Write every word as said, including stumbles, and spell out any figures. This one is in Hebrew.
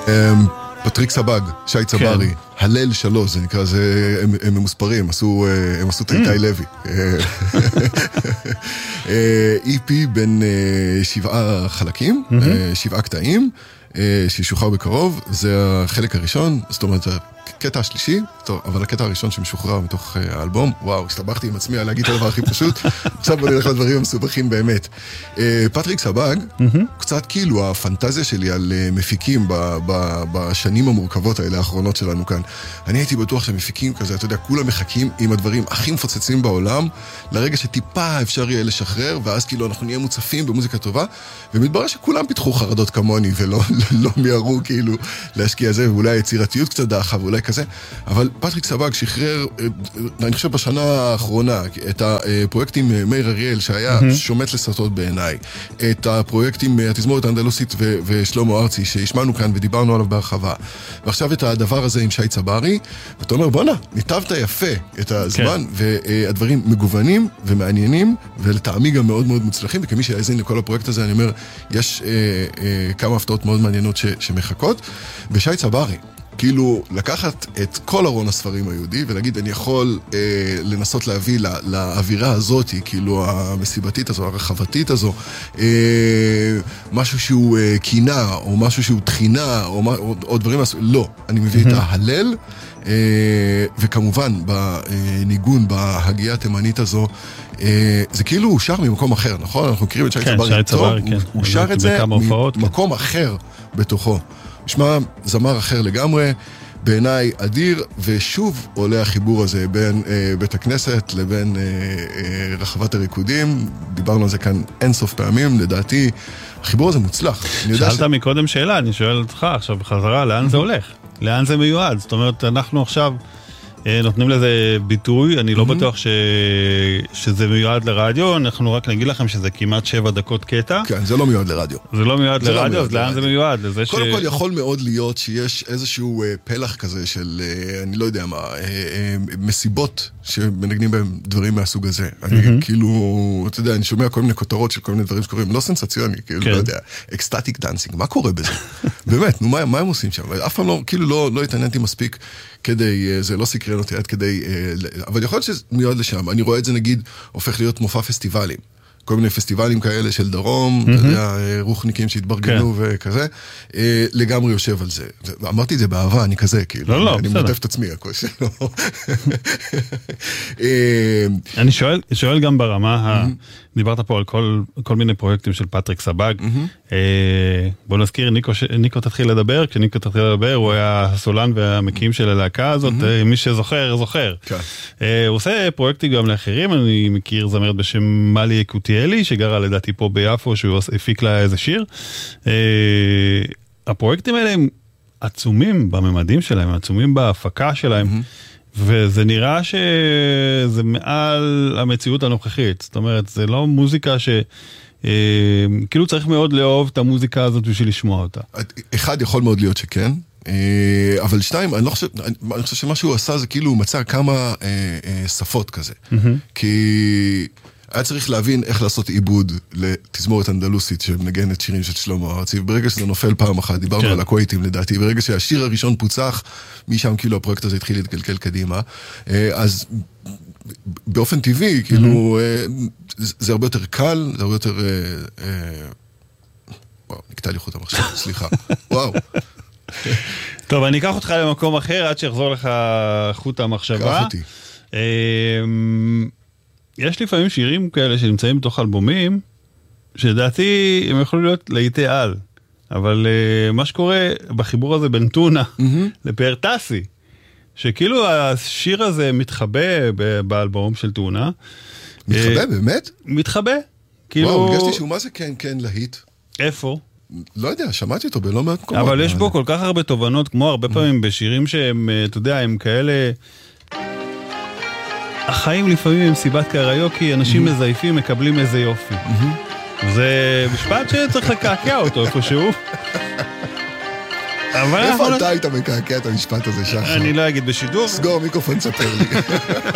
פטריק סבג, שי צברי, הלל שלוש, זה נקרא, הם ממוספרים, הם עשו תאיתי לוי. אי פי בין שבעה חלקים, שבעה קטעים, שישוחרר בקרוב, זה החלק הראשון, זאת אומרת, הקטע השלישי, טוב, אבל הקטע הראשון שמשוחרר מתוך האלבום, וואו, הסתבכתי עם עצמי על להגיד את הדבר הכי פשוט, עכשיו בוא נלך לדברים המסובכים באמת. פטריק סבג, קצת כאילו הפנטזיה שלי על מפיקים בשנים המורכבות האלה האחרונות שלנו כאן. אני הייתי בטוח שמפיקים כזה, אתה יודע, כולם מחכים עם הדברים הכי מפוצצים בעולם, לרגע שטיפה אפשר יהיה לשחרר, ואז כאילו אנחנו נהיה מוצפים במוזיקה טובה, ומתברר שכולם פיתחו חרדות כמוני, ולא לא מיהרו כאילו להשקיע זה, ואולי יצירתיות קצת דחה, ואולי כזה. אבל פטריק סבג שחרר, אני חושב בשנה האחרונה, את הפרויקטים מאיר אריאל, שהיה שומט לסרטות בעיניי, את הפרויקטים התזמורת האנדלוסית ושלמה ארצי, שהשמענו כאן ודיברנו עליו בהרחבה. ועכשיו את הדבר הזה עם שי צברי, ואתה אומר, בוא'נה, ניתבת יפה את הזמן, והדברים מגוונים ומעניינים, ולטעמי גם מאוד מאוד מוצלחים, וכמי שהאזין לכל הפרויקט הזה, אני אומר, יש כמה הפתעות מאוד מעניינות שמחכות, ושי צברי, כאילו לקחת את כל ארון הספרים היהודי ולהגיד אני יכול אה, לנסות להביא לא, לאווירה הזאת, כאילו המסיבתית הזו, הרחבתית הזו, אה, משהו שהוא אה, קינה או משהו שהוא תחינה או, או, או דברים מהסוג, לא, אני מביא mm-hmm. את ההלל אה, וכמובן בניגון, בהגייה התימנית הזו, אה, זה כאילו הוא שר ממקום אחר, נכון? אנחנו מכירים את שי כן, צברי, צבר, טוב, כן. הוא, הוא שר את זה ממקום כן. אחר בתוכו. נשמע זמר אחר לגמרי, בעיניי אדיר, ושוב עולה החיבור הזה בין אה, בית הכנסת לבין אה, אה, רחבת הריקודים, דיברנו על זה כאן אינסוף פעמים, לדעתי החיבור הזה מוצלח. שאלת ש... מקודם שאלה, אני שואל אותך עכשיו בחזרה, לאן זה הולך? לאן זה מיועד? זאת אומרת, אנחנו עכשיו נותנים לזה ביטוי, אני לא בטוח ש... שזה מיועד לרדיו, אנחנו רק נגיד לכם שזה כמעט שבע דקות קטע. כן, זה לא מיועד לרדיו. זה לא מיועד לרדיו, אז לאן זה מיועד? קודם כל יכול מאוד להיות שיש איזשהו פלח כזה של, אני לא יודע מה, מסיבות שמנגנים בהם דברים מהסוג הזה. אני כאילו, אתה יודע, אני שומע כל מיני כותרות של כל מיני דברים שקוראים, לא סנסציוני, כאילו, לא יודע, אקסטטיק דאנסינג, מה קורה בזה? באמת, נו, מה הם עושים שם? אף פעם לא, כאילו לא, לא התעניינתי מספיק כדי, זה לא סקרן אותי עד כדי, אבל יכול להיות שזה מיועד לשם. אני רואה את זה נגיד, הופך להיות מופע פסטיבלים. כל מיני פסטיבלים כאלה של דרום, אתה יודע, רוחניקים שהתברגנו וכזה, לגמרי יושב על זה. אמרתי את זה באהבה, אני כזה, כאילו, אני מוטף את עצמי, הכל שלו. אני שואל גם ברמה, דיברת פה על כל מיני פרויקטים של פטריק סבג, בוא נזכיר, ניקו תתחיל לדבר, כשניקו תתחיל לדבר, הוא היה הסולן והמקים של הלהקה הזאת, מי שזוכר, זוכר. הוא עושה פרויקטים גם לאחרים, אני מכיר זמרת בשם מלי יקותיאלי, שגרה לדעתי פה ביפו, שהוא הפיק לה איזה שיר. הפרויקטים האלה הם עצומים בממדים שלהם, עצומים בהפקה שלהם, וזה נראה שזה מעל המציאות הנוכחית. זאת אומרת, זה לא מוזיקה ש... כאילו צריך מאוד לאהוב את המוזיקה הזאת בשביל לשמוע אותה. אחד יכול מאוד להיות שכן, אבל שתיים, אני לא חושב, אני חושב שמה שהוא עשה זה כאילו הוא מצא כמה שפות כזה. כי היה צריך להבין איך לעשות עיבוד לתזמורת אנדלוסית שמנגנת שירים של שלמה ארצי, וברגע שזה נופל פעם אחת, דיברנו על הקווייטים לדעתי, ברגע שהשיר הראשון פוצח, משם כאילו הפרויקט הזה התחיל להתגלגל קדימה, אז באופן טבעי, כאילו, זה הרבה יותר קל, זה הרבה יותר... וואו, נקטע לי חוט המחשב, סליחה. וואו. טוב, אני אקח אותך למקום אחר, עד שיחזור לך חוט המחשבה. קח אותי. יש לפעמים שירים כאלה שנמצאים בתוך אלבומים, שלדעתי הם יכולים להיות לעיתי על, אבל מה שקורה בחיבור הזה בין טונה לפרטסי, שכאילו השיר הזה מתחבא באלבום של טונה. מתחבא באמת? מתחבא. וואו, הרגשתי שהוא מה זה כן, כן, להיט. איפה? לא יודע, שמעתי אותו בלא מעט מקומות. אבל יש בו כל כך הרבה תובנות, כמו הרבה פעמים בשירים שהם, אתה יודע, הם כאלה... החיים לפעמים הם סיבת קריוקי, אנשים מזייפים, מקבלים איזה יופי. זה משפט שצריך לקעקע אותו איפשהו. איפה אתה היית מקעקע את המשפט הזה, שחר? אני לא אגיד בשידור. סגור מיקרופון, ספר לי.